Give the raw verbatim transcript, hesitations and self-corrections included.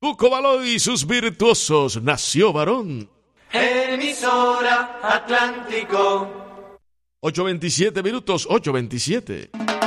Bucobalo y sus virtuosos, nació varón. Emisora Atlántico. ocho veintisiete minutos, ocho veintisiete.